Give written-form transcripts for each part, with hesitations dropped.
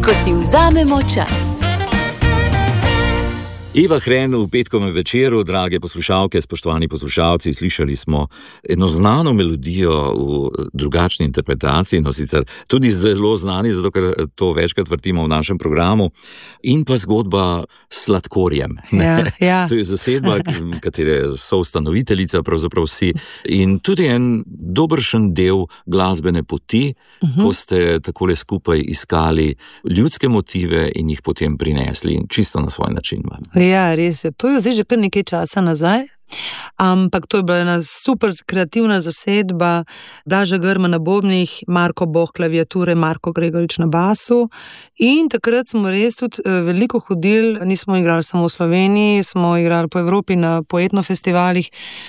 ko si vzamemo čas. Eva Hren v petkovem večeru, drage poslušalke, spoštovani poslušalci, slišali smo eno znano melodijo v drugačni interpretaciji, no sicer tudi zelo znani, zato ker to večkrat vrtimo v našem programu, in pa zgodba s Sladkorjem. Ja. To je zasedba, katere soustanoviteljica pravzaprav si, in tudi en dobršen del glasbene poti, ko ste takole skupaj iskali ljudske motive in jih potem prinesli čisto na svoj način. Ja, res je. To je zdaj že kar nekaj časa nazaj, ampak to je bila ena super kreativna zasedba. Blaža Grma na bobnih, Marko Boh klaviature, Marko Gregorič na basu, in takrat smo res tudi veliko hodili, nismo igrali samo v Sloveniji, smo igrali po Evropi na poetno festivalih,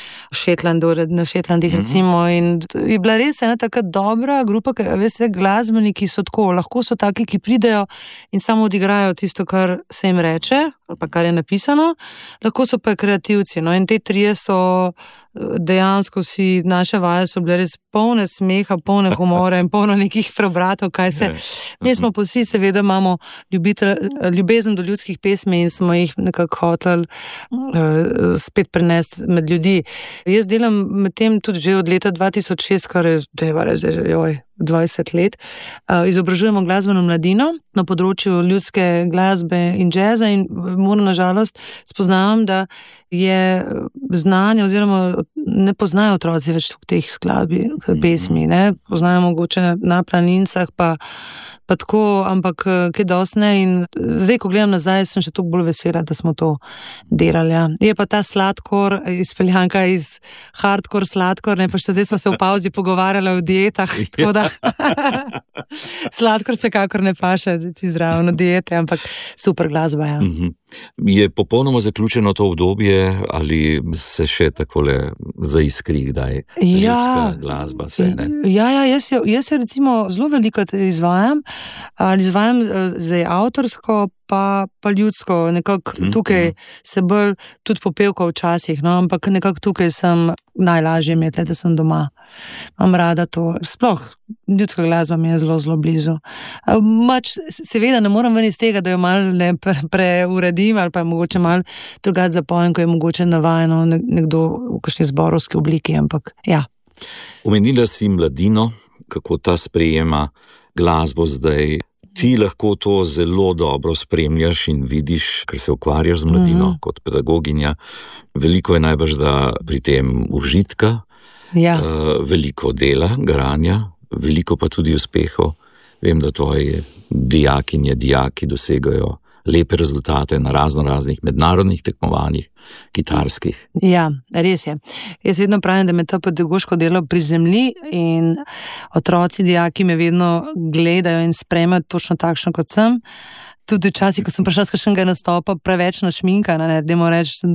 na Šetlandih recimo, in je bila res ena taka dobra grupa, ker veste, glasbeniki so tako, lahko so taki, ki pridejo in samo odigrajo tisto, kar se jim reče, ali pa kar je napisano, lahko so pa kreativci, no, in te trije so dejansko naše vaje so bile res polne smeha, polne humora in polno nekih preobratov, kaj se. Mi smo pa vsi, seveda imamo ljubezen do ljudskih pesmi in smo jih nekako hoteli spet prenesti med ljudi. Jaz delam med tem tudi že od leta 2006, kar je 20 let, izobražujemo glasbeno mladino na področju ljudske glasbe in džeza, in moram na žalost spoznavam, da je znanje oziroma ne poznajo otroci več teh skladbi, pesmi, ne, poznajo mogoče na planincah pa tako, ampak kaj dosti ne, in zdaj, ko gledam nazaj, sem še toliko bolj vesela, da smo to delali, ja. Je pa ta sladkor, izpeljanka iz hardcore sladkor, ne, pa še zdaj smo se v pauzi pogovarjali o dietah, tako da sladkor se kakor ne paše zraven diete, ampak super glasba, ja. Je popolnoma zaključeno to obdobje ali se še takole zaiskri kdaj ljudska glasba se, ne? Ja, jaz jo recimo zelo veliko izvajam zdaj avtorsko pa ljudsko, nekako tukaj se bolj tudi popevka včasih, no, ampak nekako tukaj sem najlažje imeti, da sem doma. Imam rada to, sploh ljudska glasba mi je zelo, zelo blizu. Seveda ne moram ven iz tega, da jo malo ne preuredim ali pa mogoče malo drugače zapojem, ko je mogoče navajeno nekdo v kakšni zborovski obliki, ampak ja. Omenila si mladino, kako ta sprejema glasbo zdaj. Ti lahko to zelo dobro spremljaš in vidiš, ker se ukvarjaš z mladino kot pedagoginja. Veliko je najbrž da pri tem užitka, veliko dela, garanja, veliko pa tudi uspehov. Vem, da tvoji dijaki dosegajo lepe rezultate na raznih mednarodnih tekmovanjih, kitarskih. Ja, res je. Jaz vedno pravim, da me to pedagoško delo prizemlji in otroci, dijaki me vedno gledajo in sprejmejo točno takšno, kot sem. Tudi včasih, ko sem prišla s kakšnega nastopa, preveč našminkana, dajmo reči,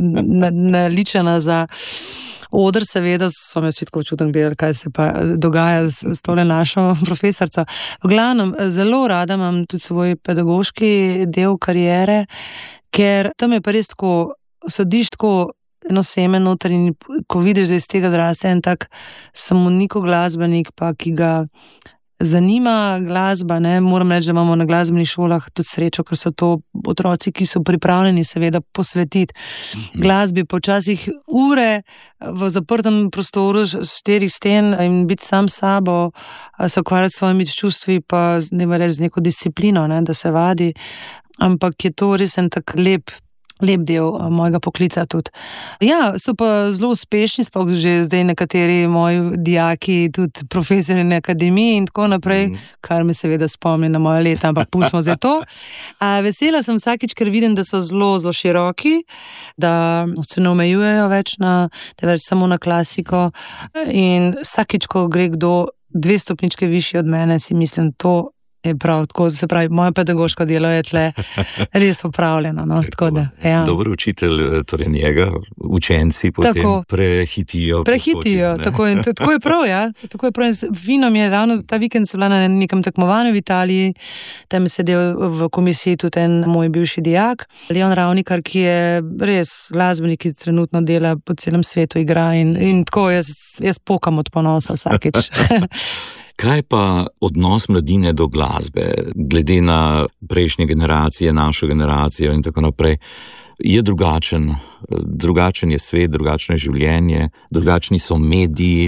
naličena za oder, seveda, so me vsi tako čudno gledali, kaj se pa dogaja s tole našo profesorico. V glavnem, zelo rada imam tudi svoj pedagoški del kariere, ker tam je pa res tako, sadiš tako eno seme noter in ko vidiš, da iz tega zraste en tak samoniko glasbenik, pa ki ga zanima glasba, ne, moram reči, da imamo na glasbenih šolah tudi srečo, ker so to otroci, ki so pripravljeni seveda posvetiti glasbi, počasih ure v zaprtem prostoru 4 sten in biti sam sabo, se ukvarjati s svojimi čustvi, pa ne reči z neko disciplino, ne, da se vadi, ampak je to res en tak lep del mojega poklica tudi. Ja, so pa zelo uspešni, sploh že zdaj nekateri moji dijaki, tudi profesori na akademiji in tako naprej, kar me seveda spomni na moja leta, ampak pustimo zdaj to. Vesela sem vsakič, ker vidim, da so zelo, zelo široki, da se ne omejujejo več samo na klasiko, in vsakič, ko gre kdo 2 stopničke višji od mene, si mislim, to je prav, tako se pravi, moje pedagoško delo je tle res opravljeno, no, tako da, ja. Dober učitelj, torej njega, učenci potem prehitijo, tako je prav, ja, tako je prav. Fino mi je, ravno ta vikend sem bila na nekem tekmovanju v Italiji, tam je sedel v komisiji tudi en moj bivši dijak, Leon Ravnikar, ki je res glasbenik, ki trenutno dela po celem svetu, igra in tako jaz pokam od ponosa vsakič. Kaj pa odnos mladine do glasbe, glede na prejšnje generacije, našo generacijo in tako naprej, je drugačen. Drugačen je svet, drugačno je življenje, drugačni so mediji.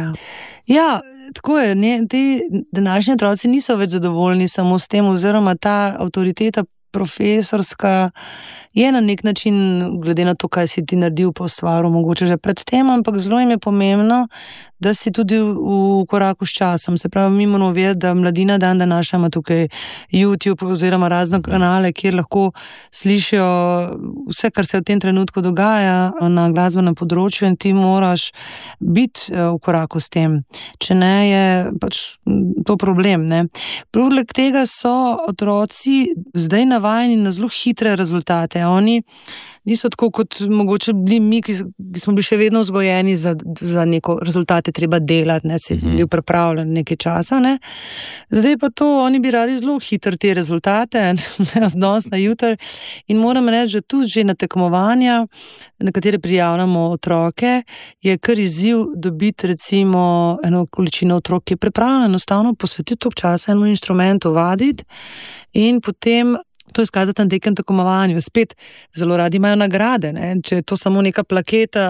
Ja, tako je. Ti današnji otroci niso več zadovoljni samo s tem, oziroma ta avtoriteta profesorska je na nek način, glede na to, kaj si ti naredil po stvaru, mogoče že pred tem, ampak zelo jim je pomembno, da si tudi v koraku s časom. Se pravi, mi moramo vedeti, da mladina dan današnja ima tukaj YouTube oziroma razne kanale, kjer lahko slišijo vse, kar se v tem trenutku dogaja na glasbenem področju, in ti moraš biti v koraku s tem. Če ne, je pač to problem, ne. Poleg tega so otroci zdaj navajeni na zelo hitre rezultate. Oni niso tako kot mogoče bili mi, ki smo bili še vedno vzgojeni za neko rezultate treba delati, ne, si bil pripravljen nekaj časa, ne. Zdaj pa to, oni bi radi zelo hitro te rezultate, danes na jutri, in moram reči, že tudi že na tekmovanja, na katere prijavljamo otroke, je kar izziv dobiti recimo eno količino otrok, ki je pripravljena enostavno posvetiti toliko časa enemu inštrumentu, vaditi in potem to izkazati na nekem tekmovanju. Spet zelo radi imajo nagrade, ne? Če je to samo neka plaketa,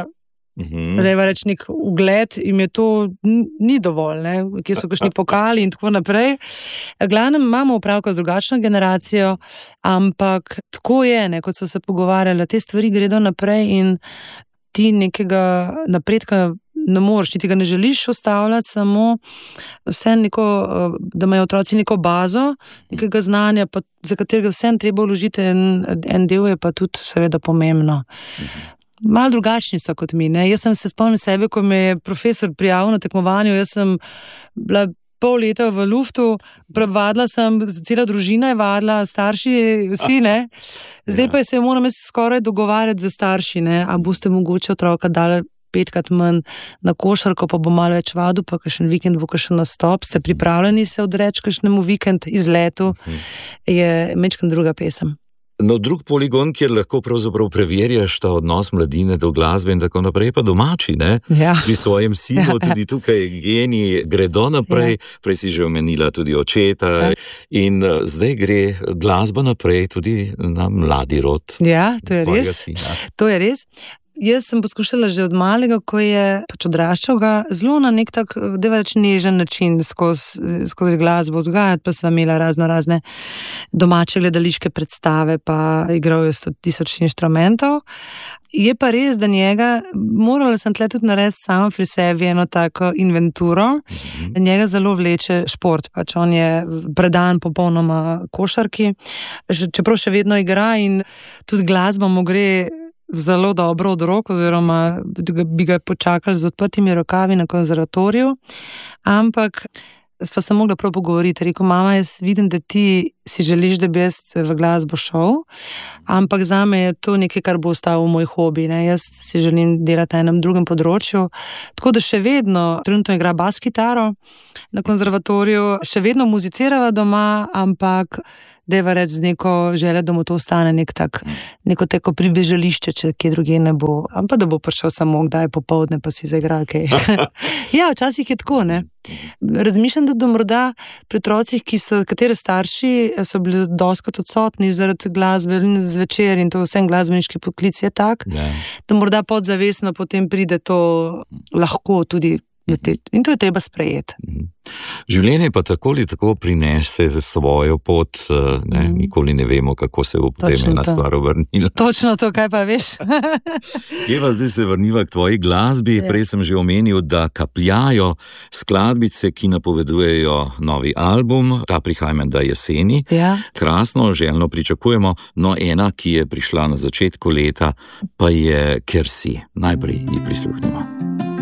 treba reči nek ugled, jim je to ni dovolj, ne? Kje so kakšni pokali in tako naprej. Glavnem imamo opravka z drugačno generacijo, ampak tako je, ne? Kot so se pogovarjali, te stvari gredo naprej in ti nekega napredka ne moreš, ti ga ne želiš ustavljati, samo vse neko, da imajo otroci neko bazo, nekega znanja, pa za katerega vsem treba vložiti en del, je pa tudi seveda pomembno. Malo drugačni so kot mi, ne. Jaz sem se spomnil sebe, ko me je profesor prijavil na tekmovanju, jaz sem bila pol leta v luftu, vadila sem, cela družina je vadila, starši, vsi, ne. Zdaj pa se moram skoraj dogovarjati za starši, ne, a boste mogoče otroka dali 5krat manj na košarko, pa bo malo več vadil, pa kakšen vikend bo kakšen nastop, ste pripravljeni se odreči kakšnemu vikend izletu, je majčkeno druga pesem. No, drug poligon, kjer lahko pravzaprav preverjaš ta odnos mladine do glasbe in tako naprej, pa domači, ne? Ja. Pri svojem sinu tudi tukaj geni gredo naprej, prej si že omenila tudi očeta in zdaj gre glasba naprej tudi na mladi rod. Ja, to je res. To je res. Jaz sem poskušala že od malega, ko je pač odraščal, ga zelo na nek tak, deva reči, nežen način skozi glasbo vzgajati, pa sva imela razne domače gledališke predstave, pa igral je 100.000 inštrumentov. Je pa res, da njega, morala sem tle tudi narediti sama pri sebi eno tako inventuro, njega zelo vleče šport, pač on je predan popolnoma košarki, čeprav še vedno igra in tudi glasba mu gre zelo dobro od rok, oziroma bi ga počakali z odprtimi rokavi na konzervatoriju, ampak sva se mogla prav pogovoriti. Rekel, mama, jaz vidim, da ti si želiš, da bi jaz v glasbo šel, ampak zame je to nekaj, kar bo ostalo v moj hobi, ne? Jaz si želim delati na enem drugem področju, tako da še vedno trenutno igra bas kitaro na konzervatoriju, še vedno muzicirava doma, ampak deva reči z neko željo, da mu to ostane neko teko pribežališče, če kje druge ne bo, ampak da bo prišel samo kdaj popoldne, pa si zaigral kaj. Ja, včasih je tako, ne. Razmišljam, da morda pri otrocih, katere starši so bili dostikrat odsotni zaradi glasbe zvečer in to vsem glasbeniški poklic je tak, da morda podzavestno potem pride to lahko tudi in to je treba sprejeti. Življenje pa tako ali tako prinese za svojo pot, ne, nikoli ne vemo, kako se bo potem ena stvar obrnila. Točno to, kaj pa veš. Eva, zdaj se vrniva k tvoji glasbi. Prej sem že omenil, da kapljajo skladbice, ki napovedujejo novi album, ta prihaja menda jeseni. Krasno, željno pričakujemo, no ena, ki je prišla na začetku leta, pa je Ker si. Najprej ji prisluhnimo.